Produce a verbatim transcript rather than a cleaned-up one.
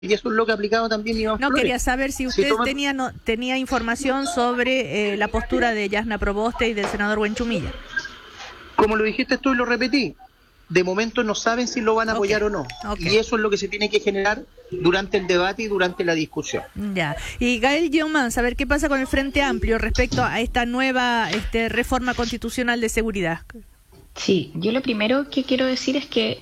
Y eso es lo que ha aplicado también Iván No, Flores. quería saber si usted Si toma... tenía no, tenía información sobre eh, la postura de Yasna Proboste y del senador Buenchumilla. Como lo dijiste tú y lo repetí, de momento no saben si lo van a apoyar Okay. o no. Okay. Y eso es lo que se tiene que generar durante el debate y durante la discusión. Ya. Y Gael Yeomans, a ver qué pasa con el Frente Amplio respecto a esta nueva este, reforma constitucional de seguridad. Sí, yo lo primero que quiero decir es que